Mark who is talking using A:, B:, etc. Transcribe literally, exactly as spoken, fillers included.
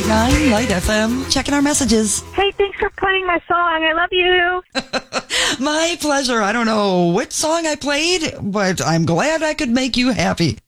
A: nine Light F M. Checking our messages.
B: Hey, thanks for playing my song. I love you.
A: My pleasure. I don't know which song I played, but I'm glad I could make you happy.